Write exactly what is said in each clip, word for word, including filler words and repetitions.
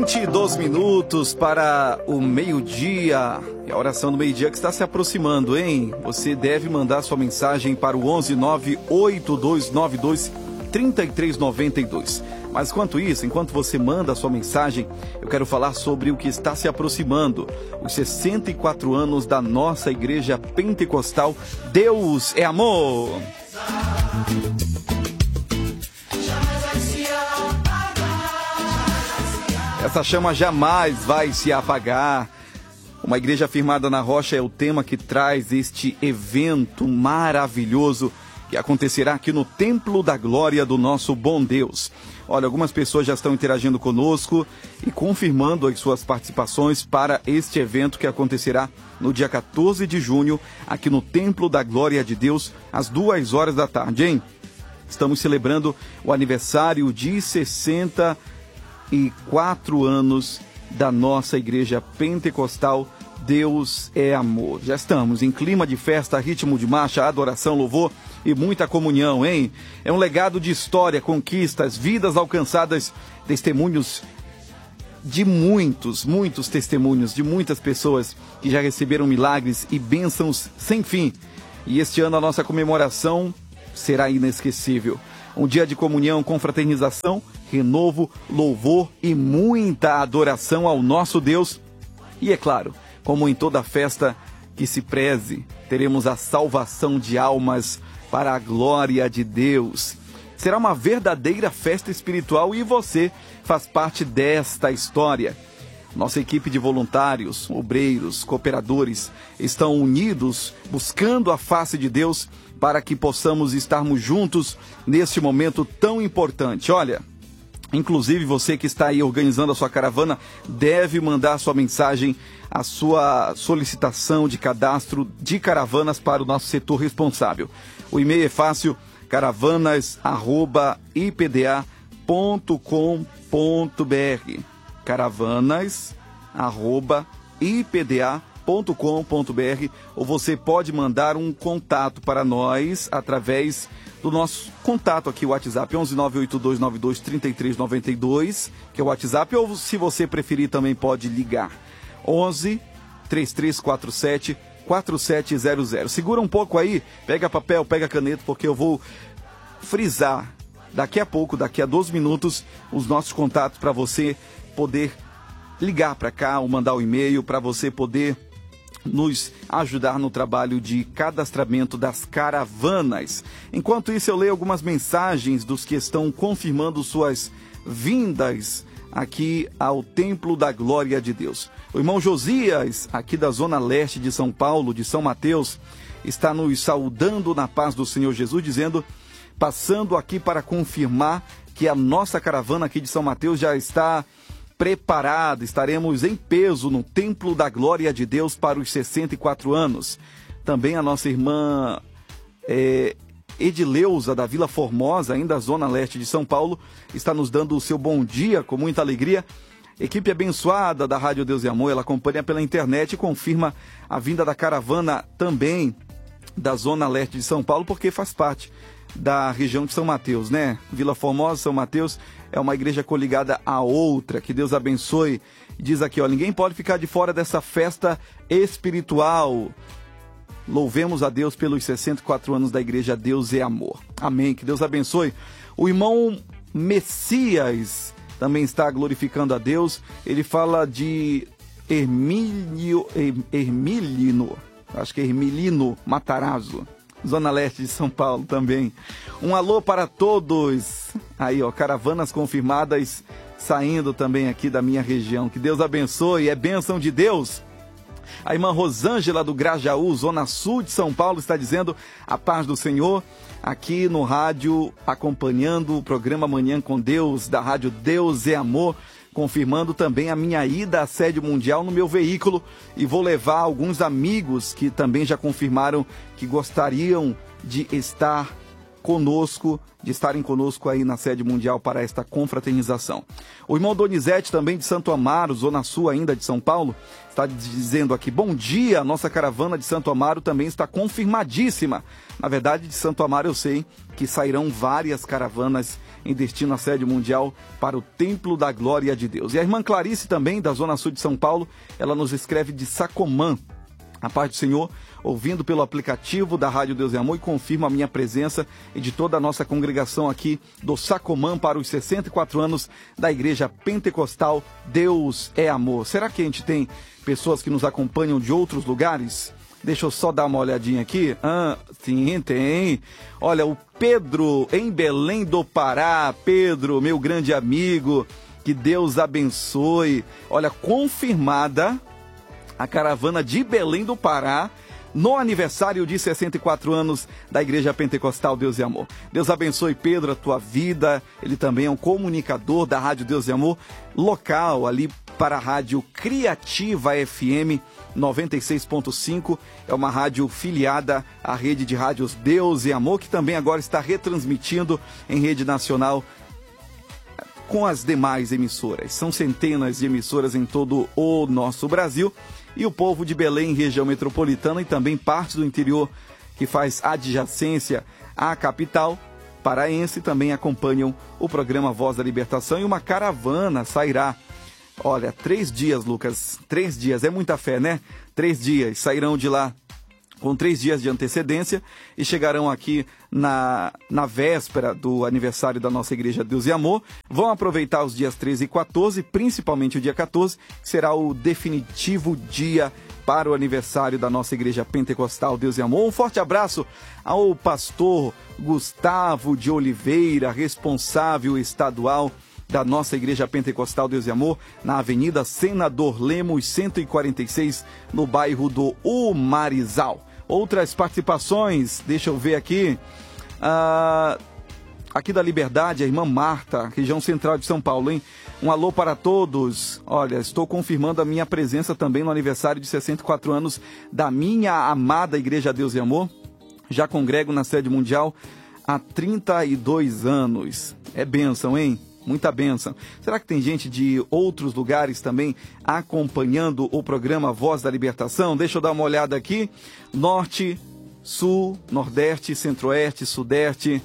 vinte e dois minutos para o meio-dia. É a oração do meio-dia que está se aproximando, hein? Você deve mandar sua mensagem para o onze nove oito dois nove dois três três nove dois. Mas enquanto isso, enquanto você manda a sua mensagem, eu quero falar sobre o que está se aproximando. Os sessenta e quatro anos da nossa igreja pentecostal. Deus é amor! Essa chama jamais vai se apagar. Uma igreja firmada na rocha é o tema que traz este evento maravilhoso que acontecerá aqui no Templo da Glória do nosso bom Deus. Olha, algumas pessoas já estão interagindo conosco e confirmando as suas participações para este evento que acontecerá no dia quatorze de junho, aqui no Templo da Glória de Deus, às duas horas da tarde, hein? Estamos celebrando o aniversário de sessenta e quatro anos da nossa igreja pentecostal. Deus é amor. Já estamos em clima de festa, ritmo de marcha, adoração, louvor e muita comunhão, hein? É um legado de história, conquistas, vidas alcançadas, testemunhos de muitos, muitos testemunhos de muitas pessoas que já receberam milagres e bênçãos sem fim. E este ano a nossa comemoração será inesquecível. Um dia de comunhão, confraternização, renovo, louvor e muita adoração ao nosso Deus. E é claro, como em toda festa que se preze, teremos a salvação de almas para a glória de Deus. Será uma verdadeira festa espiritual e você faz parte desta história. Nossa equipe de voluntários, obreiros, cooperadores estão unidos buscando a face de Deus para que possamos estarmos juntos neste momento tão importante. Olha, inclusive você que está aí organizando a sua caravana deve mandar sua mensagem, a sua solicitação de cadastro de caravanas para o nosso setor responsável. O e-mail é fácil, caravanas arroba i p d a ponto com ponto b r. caravanas arroba i p d a ponto com ponto b r, ou você pode mandar um contato para nós através do nosso contato aqui, o WhatsApp onze nove oito dois nove dois três três nove dois, que é o WhatsApp, ou se você preferir também pode ligar onze três três quatro sete quatro sete zero zero. Segura um pouco aí, pega papel, pega caneta, porque eu vou frisar daqui a pouco, daqui a doze minutos, os nossos contatos para você poder ligar para cá ou mandar o um e-mail para você poder nos ajudar no trabalho de cadastramento das caravanas. Enquanto isso, eu leio algumas mensagens dos que estão confirmando suas vindas aqui ao Templo da Glória de Deus. O irmão Josias, aqui da Zona Leste de São Paulo, de São Mateus, está nos saudando na paz do Senhor Jesus, dizendo, passando aqui para confirmar que a nossa caravana aqui de São Mateus já está preparada, estaremos em peso no Templo da Glória de Deus para os sessenta e quatro anos. Também a nossa irmã é, Edileuza, da Vila Formosa, ainda da Zona Leste de São Paulo, está nos dando o seu bom dia com muita alegria. Equipe abençoada da Rádio Deus e Amor, ela acompanha pela internet e confirma a vinda da caravana também da Zona Leste de São Paulo, porque faz parte da região de São Mateus, né? Vila Formosa, São Mateus, é uma igreja coligada a outra. Que Deus abençoe. Diz aqui, ó, ninguém pode ficar de fora dessa festa espiritual. Louvemos a Deus pelos sessenta e quatro anos da igreja Deus é Amor. Amém. Que Deus abençoe. O irmão Messias também está glorificando a Deus. Ele fala de Hermílio, Hermílino, acho que é Hermilino Matarazzo, Zona Leste de São Paulo também. Um alô para todos. Aí, ó, caravanas confirmadas saindo também aqui da minha região. Que Deus abençoe, é bênção de Deus. A irmã Rosângela do Grajaú, Zona Sul de São Paulo, está dizendo a paz do Senhor, aqui no rádio, acompanhando o programa Manhã com Deus, da rádio Deus é Amor, confirmando também a minha ida à sede mundial no meu veículo, e vou levar alguns amigos que também já confirmaram que gostariam de estar conosco, de estarem conosco aí na sede mundial para esta confraternização. O irmão Donizete, também de Santo Amaro, Zona Sul ainda de São Paulo, está dizendo aqui, bom dia, a nossa caravana de Santo Amaro também está confirmadíssima. Na verdade, de Santo Amaro eu sei que sairão várias caravanas em destino à sede mundial para o Templo da Glória de Deus. E a irmã Clarice também, da Zona Sul de São Paulo, ela nos escreve de Sacomã. A paz do Senhor, ouvindo pelo aplicativo da Rádio Deus é Amor, e confirma a minha presença e de toda a nossa congregação aqui do Sacomã para os sessenta e quatro anos da Igreja Pentecostal Deus é Amor. Será que a gente tem pessoas que nos acompanham de outros lugares? Deixa eu só dar uma olhadinha aqui. Ah, sim, tem. Olha, o Pedro em Belém do Pará. Pedro, meu grande amigo, que Deus abençoe. Olha, confirmada a caravana de Belém do Pará no aniversário de sessenta e quatro anos da Igreja Pentecostal Deus e Amor. Deus abençoe, Pedro, a tua vida. Ele também é um comunicador da Rádio Deus e Amor, local ali para a Rádio Criativa F M noventa e seis ponto cinco. É uma rádio filiada à rede de rádios Deus e Amor, que também agora está retransmitindo em rede nacional com as demais emissoras. São centenas de emissoras em todo o nosso Brasil. E o povo de Belém, região metropolitana, e também parte do interior que faz adjacência à capital paraense, também acompanham o programa Voz da Libertação. E uma caravana sairá, olha, três dias, Lucas, três dias, é muita fé, né? Três dias, sairão de lá com três dias de antecedência e chegarão aqui na, na véspera do aniversário da nossa Igreja Deus e Amor. Vão aproveitar os dias treze e quatorze, principalmente o dia quatorze, que será o definitivo dia para o aniversário da nossa Igreja Pentecostal Deus e Amor. Um forte abraço ao pastor Gustavo de Oliveira, responsável estadual da nossa Igreja Pentecostal Deus e Amor, na Avenida Senador Lemos, cento e quarenta e seis, no bairro do Umarizal. Outras participações, deixa eu ver aqui, ah, aqui da Liberdade, a irmã Marta, região central de São Paulo, hein? Um alô para todos. Olha, estou confirmando a minha presença também no aniversário de sessenta e quatro anos da minha amada Igreja Deus e Amor. Já congrego na sede mundial há trinta e dois anos. É bênção, hein? Muita bênção. Será que tem gente de outros lugares também acompanhando o programa Voz da Libertação? Deixa eu dar uma olhada aqui. Norte, Sul, Nordeste, Centro-Oeste, Sudeste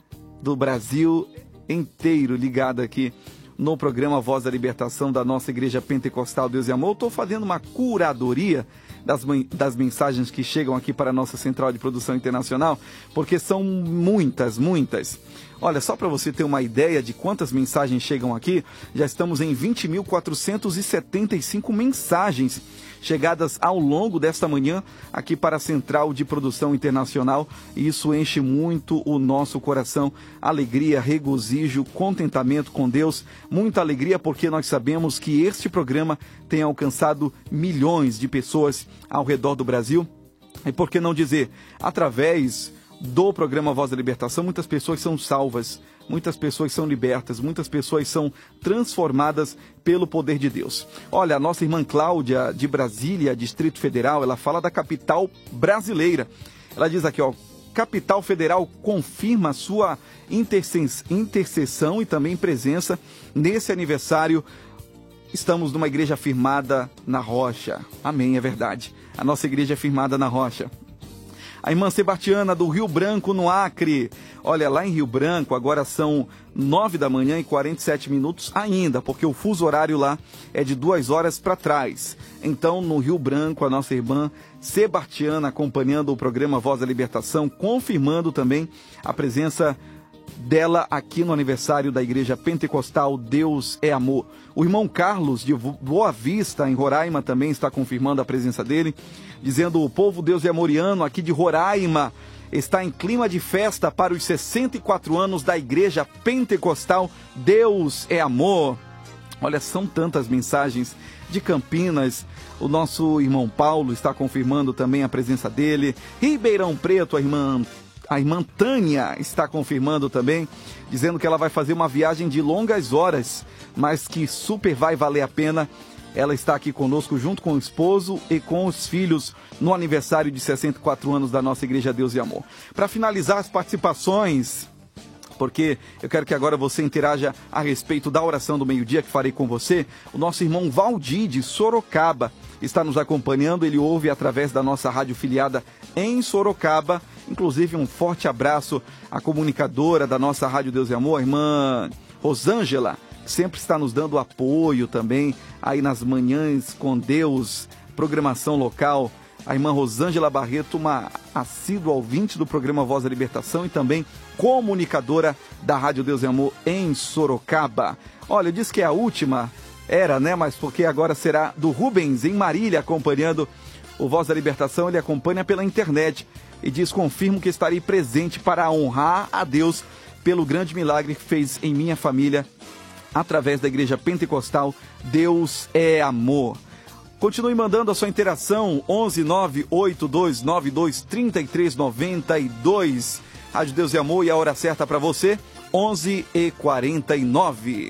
do Brasil inteiro ligado aqui no programa Voz da Libertação da nossa Igreja Pentecostal Deus e Amor. Estou fazendo uma curadoria das, das mensagens que chegam aqui para a nossa Central de Produção Internacional, porque são muitas, muitas. Olha, só para você ter uma ideia de quantas mensagens chegam aqui, já estamos em vinte mil quatrocentas e setenta e cinco mensagens chegadas ao longo desta manhã aqui para a Central de Produção Internacional, e isso enche muito o nosso coração. Alegria, regozijo, contentamento com Deus, muita alegria, porque nós sabemos que este programa tem alcançado milhões de pessoas ao redor do Brasil, e por que não dizer, através do programa Voz da Libertação, muitas pessoas são salvas, muitas pessoas são libertas, muitas pessoas são transformadas pelo poder de Deus. Olha, a nossa irmã Cláudia, de Brasília, Distrito Federal, ela fala da capital brasileira. Ela diz aqui, ó, capital federal confirma sua intercessão e também presença nesse aniversário. Estamos numa igreja firmada na rocha. Amém, é verdade. A nossa igreja é firmada na rocha. A irmã Sebastiana, do Rio Branco, no Acre. Olha, lá em Rio Branco, agora são nove da manhã e quarenta e sete minutos ainda, porque o fuso horário lá é de duas horas para trás. Então, no Rio Branco, a nossa irmã Sebastiana, acompanhando o programa Voz da Libertação, confirmando também a presença dela aqui no aniversário da Igreja Pentecostal Deus é Amor. O irmão Carlos, de Boa Vista, em Roraima, também está confirmando a presença dele, dizendo: o povo Deus é Amoriano aqui de Roraima está em clima de festa para os sessenta e quatro anos da Igreja Pentecostal Deus é Amor. Olha, são tantas mensagens. De Campinas, o nosso irmão Paulo está confirmando também a presença dele. Ribeirão Preto, a irmã A irmã Tânia está confirmando também, dizendo que ela vai fazer uma viagem de longas horas, mas que super vai valer a pena. Ela está aqui conosco junto com o esposo e com os filhos no aniversário de sessenta e quatro anos da nossa Igreja Deus e Amor. Para finalizar as participações, porque eu quero que agora você interaja a respeito da oração do meio-dia que farei com você, o nosso irmão Valdir, de Sorocaba, está nos acompanhando. Ele ouve através da nossa rádio filiada em Sorocaba Inclusive, um forte abraço à comunicadora da nossa Rádio Deus e Amor, a irmã Rosângela, que sempre está nos dando apoio também aí nas Manhãs com Deus, programação local. A irmã Rosângela Barreto, uma assídua ouvinte do programa Voz da Libertação e também comunicadora da Rádio Deus e Amor em Sorocaba. Olha, eu disse que é a última, era, né? Mas porque agora será do Rubens, em Marília, acompanhando o Voz da Libertação. Ele acompanha pela internet e diz: confirmo que estarei presente para honrar a Deus pelo grande milagre que fez em minha família através da Igreja Pentecostal Deus é Amor. Continue mandando a sua interação, onze nove oito dois nove dois três três nove dois. Rádio Deus e Amor, e a hora certa para você, onze e quarenta e nove.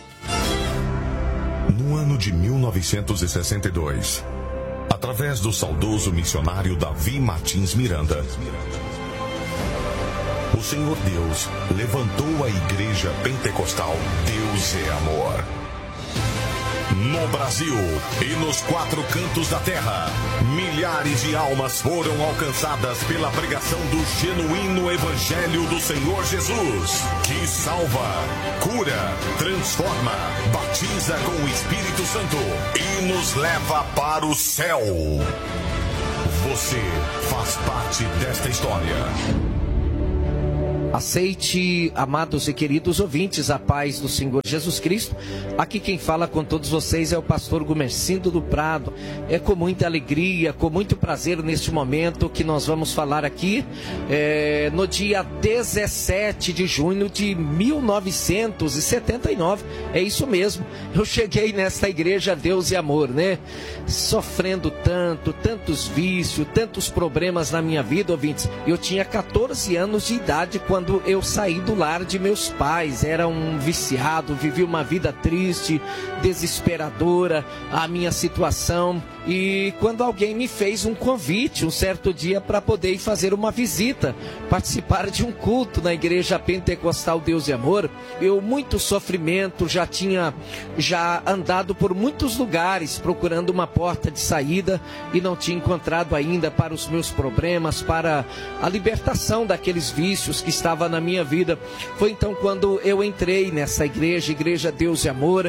No ano de mil novecentos e sessenta e dois, através do saudoso missionário Davi Martins Miranda, o Senhor Deus levantou a Igreja Pentecostal Deus é Amor. No Brasil e nos quatro cantos da terra, milhares de almas foram alcançadas pela pregação do genuíno Evangelho do Senhor Jesus, que salva, cura, transforma, batiza com o Espírito Santo e nos leva para o céu. Você faz parte desta história. Aceite, amados e queridos ouvintes, a paz do Senhor Jesus Cristo. Aqui quem fala com todos vocês é o pastor Gumercindo do Prado. É com muita alegria, com muito prazer neste momento que nós vamos falar aqui é, no dia dezessete de junho de mil novecentos e setenta e nove. É isso mesmo, eu cheguei nesta igreja Deus e Amor, né? Sofrendo tanto, tantos vícios, tantos problemas na minha vida, ouvintes. Eu tinha quatorze anos de idade quando Quando eu saí do lar de meus pais. Era um viciado, vivi uma vida triste, desesperadora, a minha situação. E quando alguém me fez um convite, um certo dia, para poder ir fazer uma visita, participar de um culto na Igreja Pentecostal Deus e Amor, eu, muito sofrimento, já tinha já andado por muitos lugares procurando uma porta de saída e não tinha encontrado ainda para os meus problemas, para a libertação daqueles vícios que estavam na minha vida. Foi então quando eu entrei nessa igreja, Igreja Deus e Amor,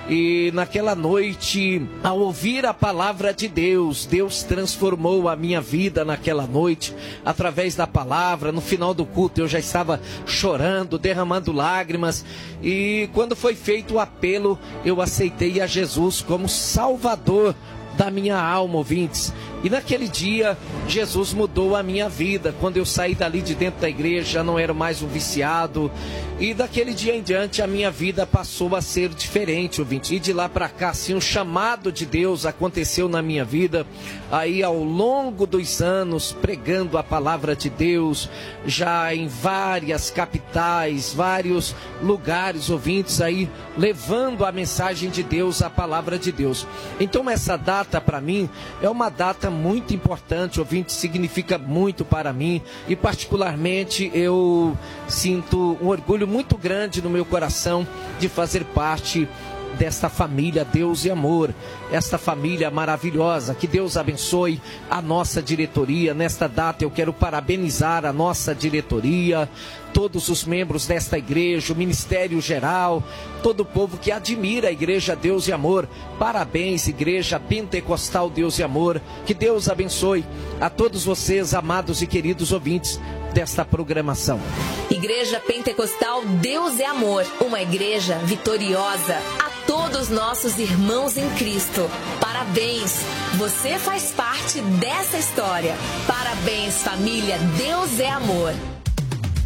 e naquela noite, ao ouvir a palavra de Deus, Deus transformou a minha vida naquela noite, através da palavra. No final do culto eu já estava chorando, derramando lágrimas, e quando foi feito o apelo, eu aceitei a Jesus como Salvador da minha alma, ouvintes. E naquele dia, Jesus mudou a minha vida. Quando eu saí dali de dentro da igreja, não era mais um viciado. E daquele dia em diante, a minha vida passou a ser diferente, ouvintes. E de lá para cá, assim, um chamado de Deus aconteceu na minha vida. Aí, ao longo dos anos, pregando a palavra de Deus, já em várias capitais, vários lugares, ouvintes, aí, levando a mensagem de Deus, a palavra de Deus. Então, essa data, para mim, é uma data muito importante, ouvinte, significa muito para mim, e particularmente eu sinto um orgulho muito grande no meu coração de fazer parte desta família Deus e Amor, esta família maravilhosa. Que Deus abençoe a nossa diretoria. Nesta data eu quero parabenizar a nossa diretoria, todos os membros desta igreja, o Ministério Geral, todo o povo que admira a Igreja Deus e Amor. Parabéns, Igreja Pentecostal Deus e Amor. Que Deus abençoe a todos vocês, amados e queridos ouvintes desta programação. Igreja Pentecostal Deus é Amor, uma igreja vitoriosa. A todos nossos irmãos em Cristo, parabéns, você faz parte dessa história. Parabéns, família Deus é Amor.